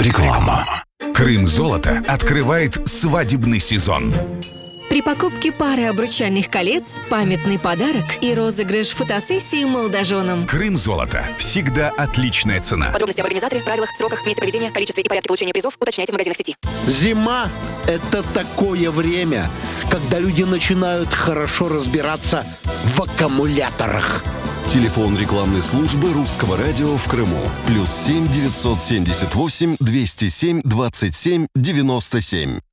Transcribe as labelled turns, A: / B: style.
A: Реклама. Крым-золото открывает свадебный сезон.
B: При покупке пары обручальных колец, памятный подарок и розыгрыш фотосессии молодоженам.
A: Крым-золото. Всегда отличная цена.
B: Подробности об организаторе, правилах, сроках, месте проведения, количестве и порядке получения призов уточняйте в магазинах сети.
C: Зима – это такое время, когда люди начинают хорошо разбираться в аккумуляторах.
D: Телефон рекламной службы Русского радио в Крыму. +7 978 207 27 97.